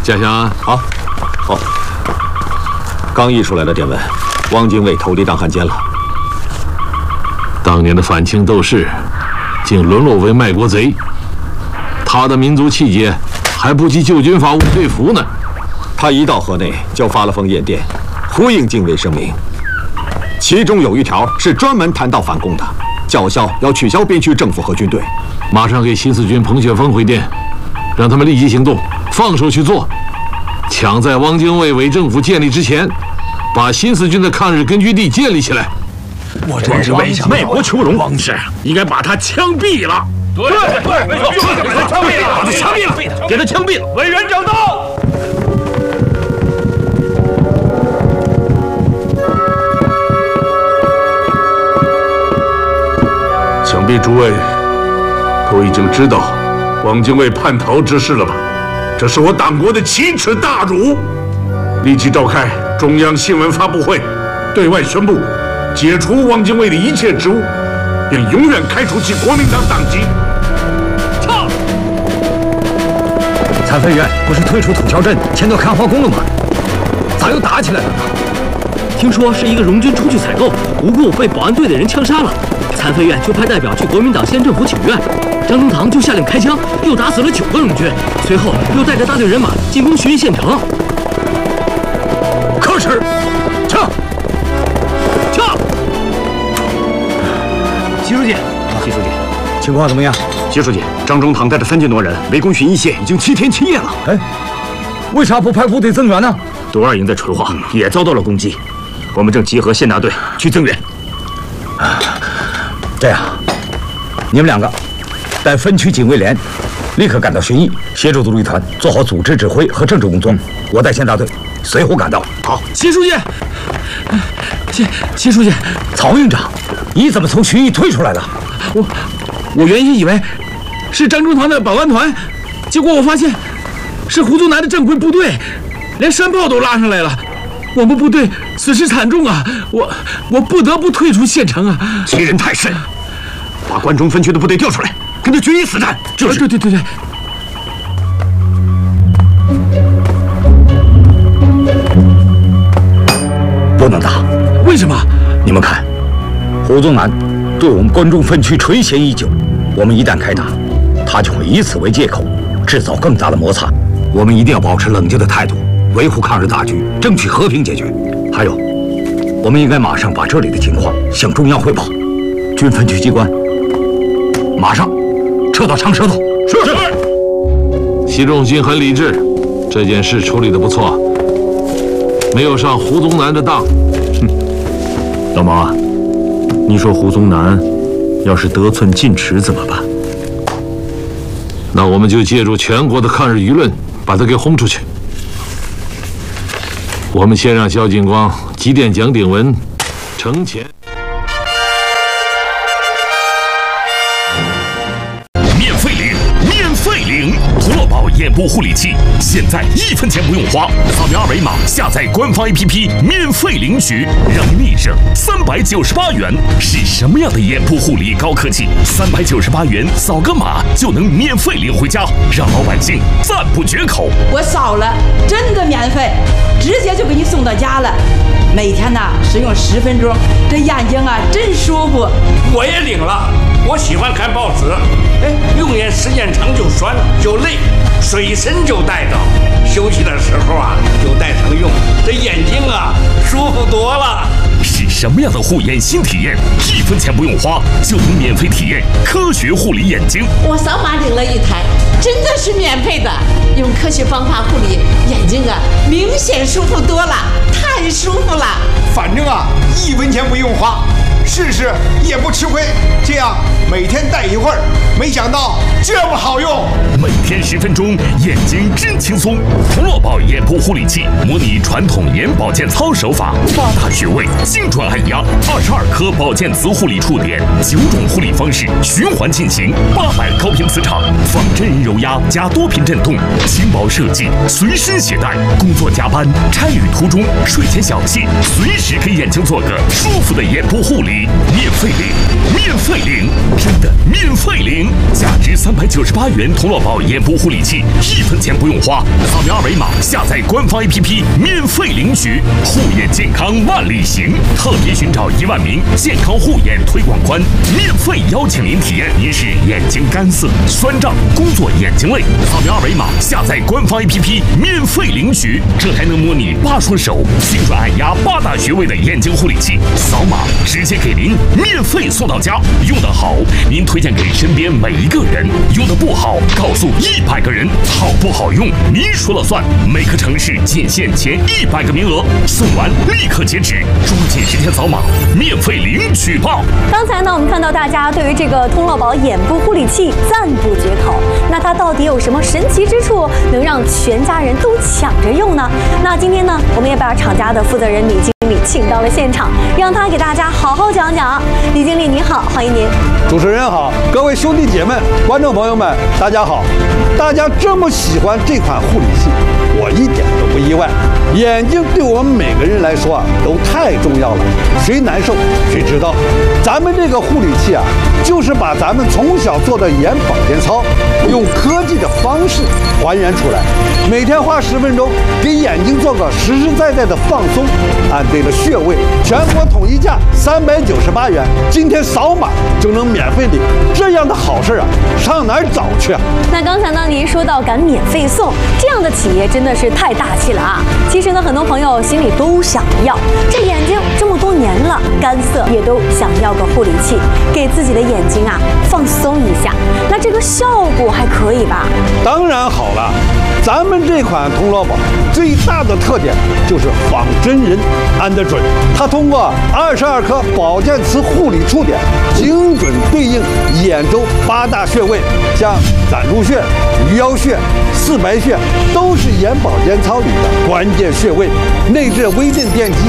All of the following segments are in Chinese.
嘉祥， 好，好。刚译出来的电文，汪精卫投敌档案监了。 当年的反清斗士，竟沦落为卖国贼。他的民族气节还不及旧军阀吴对福呢。 他一到河内就发了封唁电，呼应精卫声明。其中有一条是专门谈到反共的，叫嚣要取消边区政府和军队。 马上给新四军彭雪枫回电，让他们立即行动，放手去做，抢在汪精卫伪政府建立之前，把新四军的抗日根据地建立起来。 我真是为想卖国求荣，王氏应该把他枪毙了。 对，没错，就是给他枪毙了， 把他枪毙了，给他枪毙了。 委员讲到。 想必诸位都已经知道汪精卫叛逃之事了吧？这是我党国的奇耻大辱，立即召开中央新闻发布会，对外宣布解除汪精卫的一切职务，并永远开除其国民党党籍。 唱！ 残废院不是退出土桥镇，迁到看花宫了吗？咋又打起来了呢？ 听说是一个荣军出去采购，无故被保安队的人枪杀了。残废院就派代表去国民党县政府请愿，张宗棠就下令开枪，又打死了9个荣军，随后又带着大队人马进攻徐邑县城。 可耻！撤！ 撤！ 习书记，习书记，情况怎么样？ 习书记，张宗棠带着3000多人围攻徐邑县，已经7天7夜了。 哎，为啥不派部队增援呢？ 独2营在淳化也遭到了攻击，我们正集合县大队去增援。 这样，你们2个带分区警卫连立刻赶到旬邑，协助独立团做好组织指挥和政治工作。我带县大队随后赶到。 好， 习书记，习书记， 曹营长，你怎么从旬邑退出来了？ 我原先以为是张宗棠的保安团，结果我发现是胡宗南的正规部队，连山炮都拉上来了。我们部队损失惨重啊！我不得不退出县城啊！ 欺人太甚！把关中分区的部队调出来，跟他决一死战！就是。 对。 不能打， 为什么？ 你们看，胡宗南对我们关中分区垂涎已久，我们一旦开打，他就会以此为借口，制造更大的摩擦。我们一定要保持冷静的态度，维护抗日大局，争取和平解决。还有，我们应该马上把这里的情况向中央汇报。军分区机关，马上撤到长舌头。 是。习仲勋很理智，这件事处理得不错，没有上胡宗南的当。 老毛啊，你说胡宗南要是得寸进尺怎么办？ 那我们就借助全国的抗日舆论，把他给轰出去。我们先让萧劲光急电蒋鼎文呈前。 土洛宝眼部护理器，现在1分钱不用花，扫描2维码下载官方 APP 免费领取，让立省398元。是什么样的眼部护理高科技？398元扫个码就能免费领回家，让老百姓赞不绝口。 我扫了，真的免费，直接就给你送到家了。每天呢使用10分钟，这眼睛啊真舒服。 我也领了，我喜欢看报纸，用眼时间长就酸就累，水参就带着，休息的时候啊就带上用，这眼睛啊舒服多了。 是什么样的护眼新体验？1分钱不用花就能免费体验科学护理眼睛。 我扫码领了1台，真的是免费的。用科学方法护理眼睛啊，明显舒服多了，太舒服了。 反正啊，1分钱不用花，试试也不吃亏。这样每天戴一会儿，没想到这么好用。 每天10分钟，眼睛真轻松。土洛宝眼部护理器模拟传统眼保健操手法，8大穴位精准按压，22颗保健磁护理触点，9种护理方式循环进行，800高频磁场，仿真人揉压加多频震动，轻薄设计，随身携带。工作加班、差旅途中、睡前小憩，随时给眼睛做个舒服的眼部护理。 理，免费领，免费领，真的免费领！价值398元童乐宝眼部护理器，1分钱不用花，扫描2维码下载官方 APP 免费领取，护眼健康万里行，特别寻找1万名健康护眼推广官，免费邀请您体验。您是眼睛干涩、酸胀、工作眼睛累，扫描2维码下载官方 APP 免费领取，这还能模拟8双手、精准按压8大穴位的眼睛护理器，扫码直接给您免费送到家。用得好，您推荐给身边每一个人；用得不好，告诉100个人。好不好用，您说了算。每个城市仅限前100个名额，送完立刻截止，抓紧时间扫码，免费领取吧。 刚才呢，我们看到大家对于这个通乐宝眼部护理器赞不绝口。那它到底有什么神奇之处，能让全家人都抢着用呢？那今天呢，我们也把厂家的负责人李经理请到了现场，让他给大家好好讲讲。李经理您好，欢迎您。 主持人好，各位兄弟姐妹、观众朋友们，大家好。大家这么喜欢这款护理器，我一点都不意外。眼睛对我们每个人来说都太重要了，谁难受谁知道。咱们这个护理器就是把咱们从小做的眼保健操，用科技的方式还原出来。每天花10分钟，给眼睛做个实实在在的放松，按对了穴位，全国统一价398元。今天扫码就能免费领，这样的好事上哪儿找去啊？ 那刚才呢，您说到敢免费送，这样的企业真的是太大气了啊！其实呢，很多朋友心里都想要，这眼睛这么多年了，干涩也都想要个护理器，给自己的眼睛放松一下。那这个效果还可以吧？ 当然好了，咱们这款通乐宝最大的特点就是仿真人按得准，它通过22颗保健磁护理触点，精准对应眼周8大穴位，像攒竹穴、鱼腰穴、四白穴，都是眼保健操里的关键穴位。内置微震电机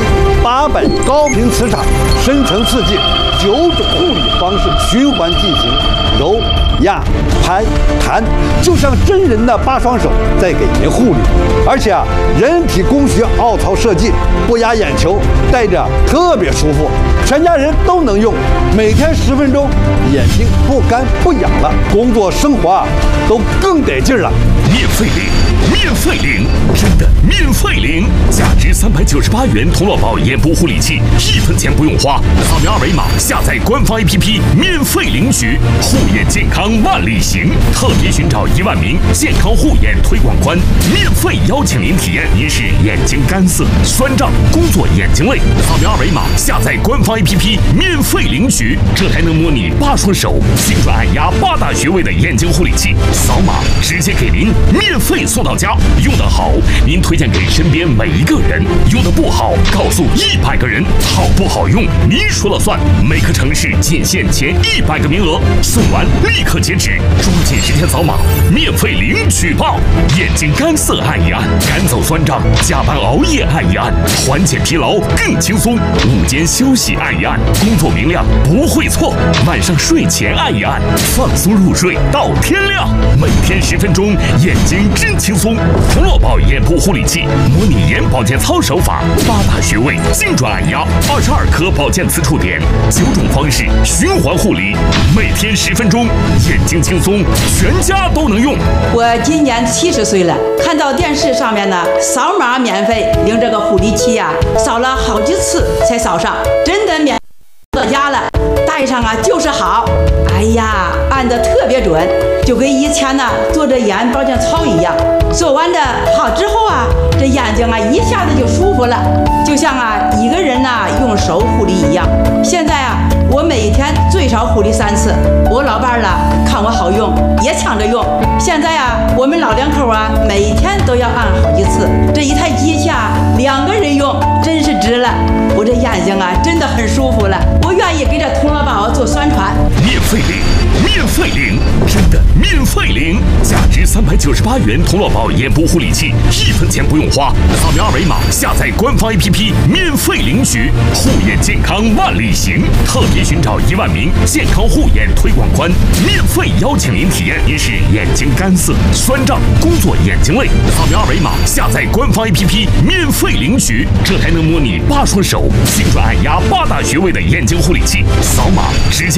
800高频磁场，深层刺激9种护理方式循环进行，揉、压、拍、弹，就像真人的8双手在给您护理。而且人体工学凹槽设计，不压眼球，戴着特别舒服，全家人都能用。每天10分钟，眼睛不干不痒了，工作生活都更得劲了。 免费领，免费领，真的免费领！价值398元童乐宝眼部护理器，1分钱不用花，扫描2维码下载官方 APP 免费领取，护眼健康万里行，特别寻找1万名健康护眼推广官，免费邀请您体验。您是眼睛干涩、酸胀、工作眼睛累，扫描2维码下载官方 APP 免费领取，这还能模拟8双手、精准按压8大穴位的眼睛护理器，扫码直接给您免费送到家。用得好，您推荐给身边每一个人；用得不好，告诉100个人。好不好用，您说了算。每个城市仅限前100个名额，送完立刻截止，抓紧时间扫码，免费领取吧。眼睛干涩按一按，赶走酸胀；加班熬夜按一按，缓解疲劳更轻松；午间休息按一按，工作明亮不会错；晚上睡前按一按，放松入睡到天亮。每天10分钟，眼睛真轻松。童乐宝眼部护理器，模拟眼保健操手法，8大穴位精准按压，22颗保健磁触点，9种方式循环护理，每天10分钟，眼睛轻松，全家都能用。 我今年70岁了，看到电视上面呢，扫码免费领这个护理器扫了好几次才扫上，真的免到家了，戴上就是好。哎呀，按得特别准，就跟以前做着眼保健操一样。做完的好之后这眼睛一下子就舒服了，就像一个人用手护理一样。现在我每天最少护理3次，我老伴看我好用，也抢着用。现在我们老两口每天都要按好几次，这一台机器2个人用，真是值了。我这眼睛真的很舒服了，我愿意给这童乐宝做宣传。 免费领，免费领，真的免费领！价值398元童乐宝眼部护理器，1分钱不用花，扫描2维码下载官方 APP 免费领取，护眼健康万里行，特别寻找1万名健康护眼推广官，免费邀请您体验。您是眼睛干涩、酸胀、工作眼睛累，扫描2维码下载官方 APP 免费领取，这还能模拟8双手、 性转按压8大穴位的眼睛护理器，扫码直接